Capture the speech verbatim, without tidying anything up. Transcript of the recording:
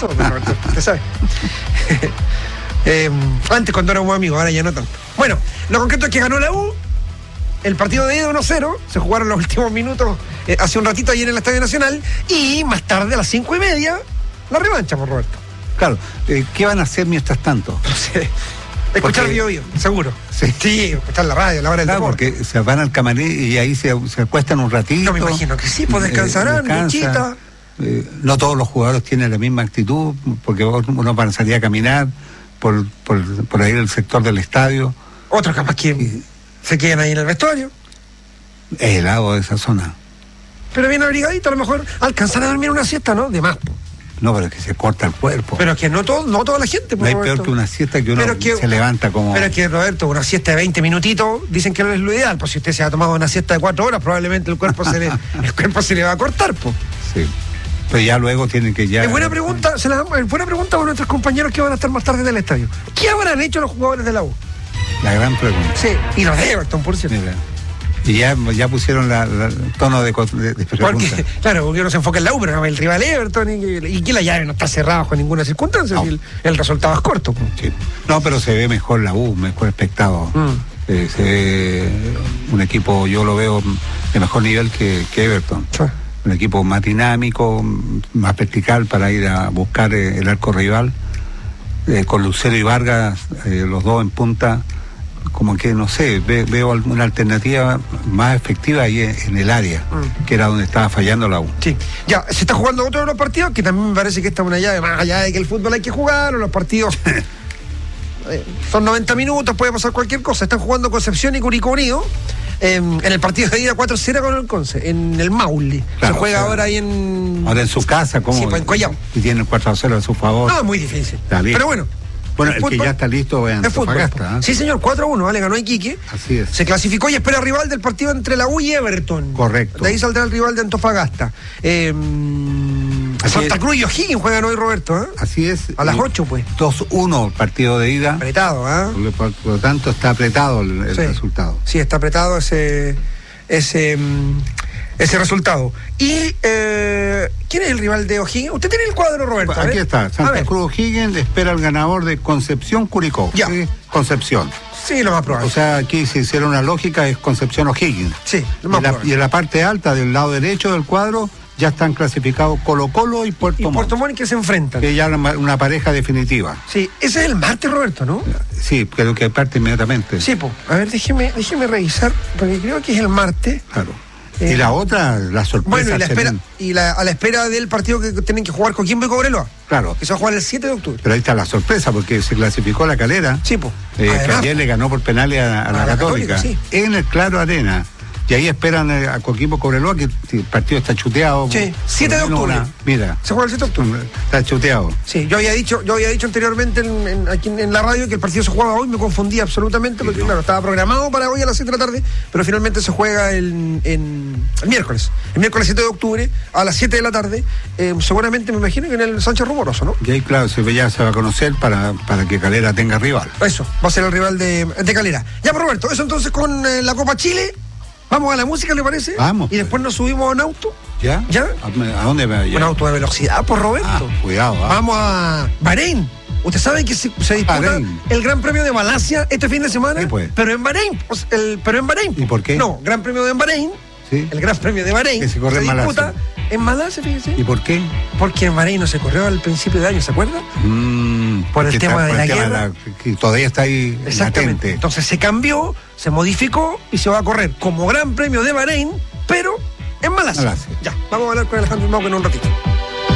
pasó, Roberto? Usted sabe. eh, antes cuando éramos amigos, ahora ya no tanto. Bueno, lo concreto es que ganó la U. El partido de ida uno cero, se jugaron los últimos minutos eh, hace un ratito ayer en el Estadio Nacional, y más tarde a las cinco y media, la revancha, por Roberto. Claro, eh, ¿qué van a hacer mientras tanto? No sé. Escuchar Bio Bio, seguro. Sí. sí, escuchar la radio, la hora del Claro, deporte. porque se van al camarín y ahí se, se acuestan un ratito. No, me imagino que sí, pues descansarán, eh, duchita. Eh, no todos los jugadores tienen la misma actitud, porque uno van a salir a caminar por, por, por ahí el sector del estadio. Otros capaz que y, se quedan ahí en el vestuario. Es helado de esa zona. Pero bien abrigadito, a lo mejor alcanzan a dormir una siesta, ¿no? De más, po. No, pero es que se corta el cuerpo. Pero es que no, todo, no toda la gente, no hay Roberto. Peor que una siesta que uno que, se levanta como... Pero es que, Roberto, una siesta de veinte minutitos, dicen que no es lo ideal. Pues si usted se ha tomado una siesta de cuatro horas, probablemente el cuerpo se le, el cuerpo se le va a cortar, pues. Sí. Pero ya luego tienen que ya... Es buena pregunta, se la, es buena pregunta para nuestros compañeros que van a estar más tarde en el estadio. ¿Qué habrán hecho los jugadores de la U? La gran pregunta. Sí, y los de Everton, por cierto. Mira. Y ya, ya pusieron la, la, el tono de, de, de pregunta. Porque, claro, porque uno se enfoca en la U, pero el rival Everton, y, y que la llave no está cerrada bajo ninguna circunstancia, no. y el, el resultado es corto. Pues. Sí. No, pero se ve mejor la U, mejor espectado. Mm. Eh, se ve un equipo, yo lo veo de mejor nivel que, que Everton. Sí. Un equipo más dinámico, más vertical para ir a buscar eh, el arco rival. Eh, con Lucero y Vargas, eh, los dos en punta. Como que, no sé, ve, veo alguna alternativa más efectiva ahí en, en el área, mm. que era donde estaba fallando la U. Sí, ya, se está jugando otro de los partidos, que también me parece que esta es una llave, más allá de que el fútbol hay que jugar, o los partidos eh, son noventa minutos, puede pasar cualquier cosa. Están jugando Concepción y Curicó Unido, eh, en el partido de ida cuatro cero con el Conce, en el Maule. Claro, se juega o sea, ahora ahí en... Ahora en su casa, ¿cómo? Sí, pues en Collao. Y tienen cuatro a cero a su favor. No, muy difícil. Pero bueno. Bueno, el, el que ya está listo es Antofagasta. ¿eh? Sí, señor, cuatro a uno, ¿vale? Ganó Iquique. Así es. Se clasificó y espera rival del partido entre la U y Everton. Correcto. De ahí saldrá el rival de Antofagasta. Eh, Santa Cruz y O'Higgins juegan hoy, Roberto, ¿eh? Así es. A las ocho, pues. dos uno partido de ida. Apretado, ¿ah? ¿eh? Por, por lo tanto, está apretado el, el sí. resultado. Sí, está apretado ese... ese ese resultado. Y, eh, ¿quién es el rival de O'Higgins? Usted tiene el cuadro, Roberto. Aquí está, Santa Cruz O'Higgins espera al ganador de Concepción Curicó. Ya. ¿Sí? Concepción. Sí, lo más probable. O sea, aquí si hiciera una lógica es Concepción O'Higgins. Sí, lo más y, la, probable. y en la parte alta del lado derecho del cuadro ya están clasificados Colo Colo y Puerto Montt. Y Puerto Montt que se enfrentan. Que ya una, una pareja definitiva. Sí, ese es el martes, Roberto, ¿no? Sí, creo que parte inmediatamente. Sí, pues. A ver, déjeme, déjeme revisar, porque creo que es el martes. Claro. Eh, y la otra, la sorpresa. Bueno, y, la espera, y la, a la espera del partido que tienen que jugar Coquimbo y Cobreloa. Claro. Que se va a jugar el siete de octubre. Pero ahí está la sorpresa, porque se clasificó La Calera. Sí, pues. Eh, que ayer le ganó por penales a, a, a la, la Católica. Católica sí. En el Claro Arena. Y ahí esperan a Coquimbo Cobreloa, que el partido está chuteado. Sí, siete de octubre. Una, mira. Se juega el siete de octubre. Está chuteado. Sí, yo había dicho, yo había dicho anteriormente en, en, aquí en, en la radio que el partido se jugaba hoy, me confundí absolutamente, porque sí, no. claro, estaba programado para hoy a las siete de la tarde, pero finalmente se juega el, en, el miércoles. El miércoles siete de octubre, a las siete de la tarde, eh, seguramente me imagino que en el Sánchez Rumoroso, ¿no? Y ahí, claro, se, ya se va a conocer para, para que Calera tenga rival. Eso, va a ser el rival de, de Calera. Ya, pues, Roberto, eso entonces con eh, la Copa Chile. Vamos a la música, ¿le parece? Vamos. Y después nos subimos a un auto. ¿Ya? ¿Ya? ¿A dónde me va? Un auto de velocidad, por Roberto. Ah, cuidado. Ah. Vamos a Bahrein. Usted sabe que se, se disputa Bahrein. El Gran Premio de Malasia este fin de semana. Sí, pues. Pero en Bahrein. El, pero en Bahrein. ¿Y por qué? No, Gran Premio de Bahrein. Sí. El Gran Premio de Bahrein. Que se corre se en disputa Malasia. En Malasia, fíjese. ¿Y por qué? Porque en Bahrein no se corrió al principio de año, ¿se acuerda? Mm, por el tema está, de por la el tema guerra. De la, que todavía está ahí Exactamente. latente. Entonces se cambió, se modificó y se va a correr como Gran Premio de Bahrein, pero en Malasia. Malasia. Ya, vamos a hablar con Alejandro Mauco en un ratito.